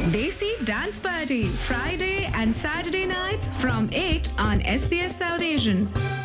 Desi Dance Party, Friday and Saturday nights from 8 on SBS South Asian.